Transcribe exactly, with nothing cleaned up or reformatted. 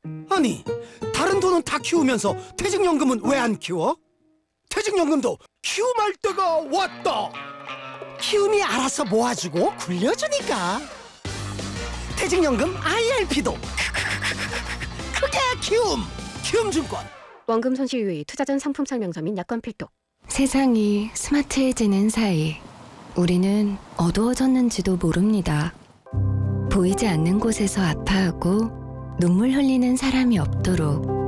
아니, 다른 돈은 다 키우면서 퇴직연금은 왜 안 키워? 퇴직연금도 키움할 때가 왔다. 키움이 알아서 모아주고 굴려주니까. 퇴직연금 아이알피도 크게 키움. 키움증권. 원금 손실 유의, 투자 전 상품 설명서 및 약관 필독. 세상이 스마트해지는 사이 우리는 어두워졌는지도 모릅니다. 보이지 않는 곳에서 아파하고 눈물 흘리는 사람이 없도록